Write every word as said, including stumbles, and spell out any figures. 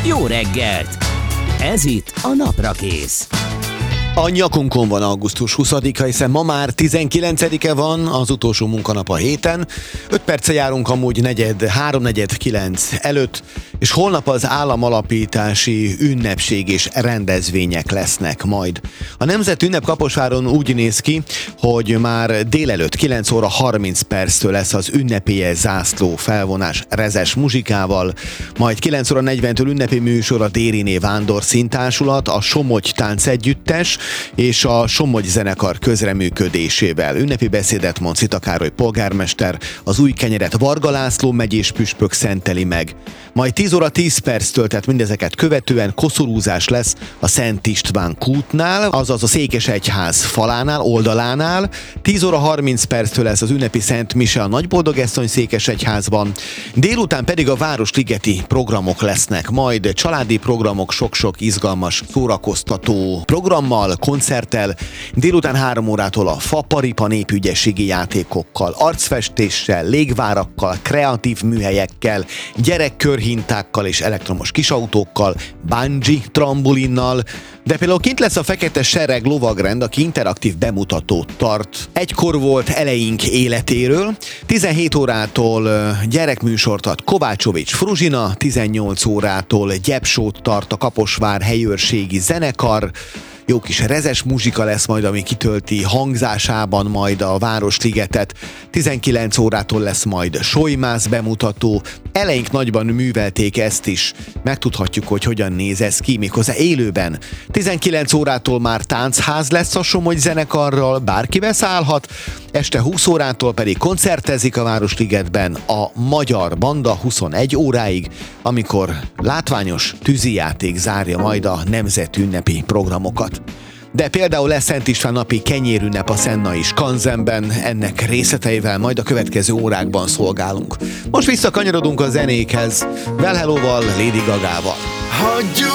Jó reggelt! Ez itt a Naprakész. A nyakunkon van augusztus huszadika, hiszen ma már tizenkilencedike van, az utolsó munkanap a héten. öt perce járunk amúgy negyed, háromnegyed kilenc előtt, és holnap az államalapítási ünnepség és rendezvények lesznek majd. A Nemzeti Ünnep Kaposváron úgy néz ki, hogy már délelőtt kilenc óra harminc perctől lesz az ünnepélyes zászló felvonás rezes muzsikával, majd kilenc óra negyventől ünnepi műsor a Dériné Vándor Színtársulat, a Somogy Tánc Együttes és a Somogy zenekar közreműködésével. Ünnepi beszédet mond Szita Károly polgármester, az új kenyeret Varga László megyés püspök szenteli meg. Majd tíz óra tíz perctől, tehát mindezeket követően koszorúzás lesz a Szent István kútnál, azaz a Székesegyház falánál, oldalánál. tíz óra harminc perctől lesz az ünnepi Szent Mise a Nagyboldogasszony Székesegyházban. Délután pedig a városligeti programok lesznek, majd családi programok sok-sok izgalmas, szórakoztató programmal, koncerttel. Délután három órától a Faparipa népügyességi játékokkal, arcfestéssel, légvárakkal, kreatív műhelyekkel, gyerekkörhintákkal és elektromos kisautókkal, bungee trambulinnal, de például kint lesz a Fekete Sereg lovagrend, aki interaktív bemutatót tart. Egykor volt eleink életéről, tizenhét órától gyerekműsort ad Kovácsovics Fruzsina, tizennyolc órától gyepsót tart a Kaposvár helyőrségi zenekar, jó kis rezes muzsika lesz majd, ami kitölti hangzásában majd a Városligetet. tizenkilenc órától lesz majd solymász bemutató. Eleink nagyban művelték ezt is. Megtudhatjuk, hogy hogyan néz ez ki, méghozzá élőben. tizenkilenc órától már táncház lesz a Somogy zenekarral, bárki beszállhat. Este húsz órától pedig koncertezik a Városligetben a Magyar Banda huszonegy óráig, amikor látványos tűzijáték zárja majd a nemzetünnepi programokat. De például lesz Szent István napi kenyérünnep a Szennai Skanzenben, ennek részleteivel majd a következő órákban szolgálunk. Most visszakanyarodunk a zenékhez, Well Hello-val, Lady Gagával. Hagyjuk